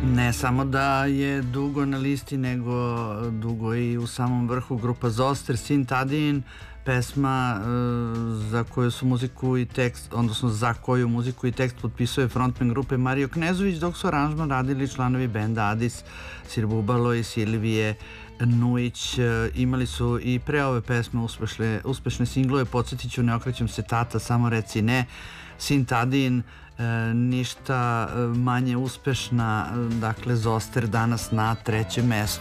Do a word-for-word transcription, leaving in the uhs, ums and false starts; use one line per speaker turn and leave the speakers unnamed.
Ne samo da je dugo na listi, nego dugo i u samom vrhu grupa Zoster, Sin Tadin, pesma e, za koju su muziku i tekst, odnosno za koju muziku i tekst potpisuje frontman grupe Mario Knezović, dok su aranžman radili članovi benda Adis, Sir Bubalo i Silvije Nujić. E, imali su i pre ove pesme uspešne, uspešne singlove, podsjetit ću, Ne okrećem se tata, Samo reci ne, Sin Tadin, E, ništa manje uspešna, dakle Zoster danas na trećem mestu.